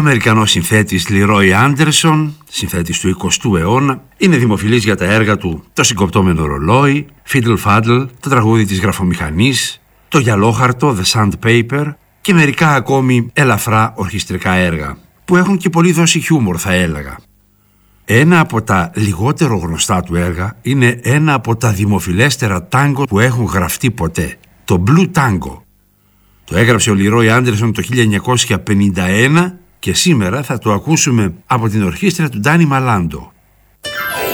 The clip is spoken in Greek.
Αμερικανός συνθέτης Leroy Anderson, συνθέτης του 20ου αιώνα, είναι δημοφιλής για τα έργα του «Το συγκοπτόμενο ρολόι», «Fiddle Faddle», το τραγούδι της γραφομηχανής, «Το γυαλόχαρτο», «The Sandpaper» και μερικά ακόμη ελαφρά ορχιστρικά έργα, που έχουν και πολύ δόση χιούμορ, θα έλεγα. Ένα από τα λιγότερο γνωστά του έργα είναι ένα από τα δημοφιλέστερα τάγκο που έχουν γραφτεί ποτέ, το Blue Tango. Το έγραψε ο Leroy Anderson το 1951 και σήμερα θα το ακούσουμε από την ορχήστρα του Ντάνι Μαλάντο.